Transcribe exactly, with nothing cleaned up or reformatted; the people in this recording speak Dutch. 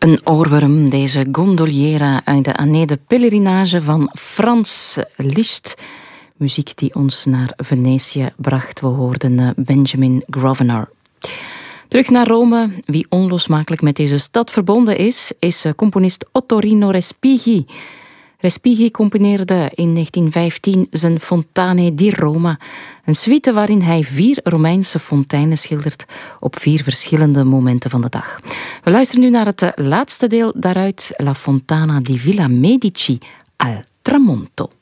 Een oorworm, deze gondoliera uit de Année de Pèlerinage van Franz Liszt. Muziek die ons naar Venetië bracht. We hoorden Benjamin Grosvenor. Terug naar Rome. Wie onlosmakelijk met deze stad verbonden is, is componist Ottorino Respighi. Respighi componeerde in negentien vijftien zijn Fontane di Roma, een suite waarin hij vier Romeinse fonteinen schildert op vier verschillende momenten van de dag. We luisteren nu naar het laatste deel daaruit, La Fontana di Villa Medici al tramonto.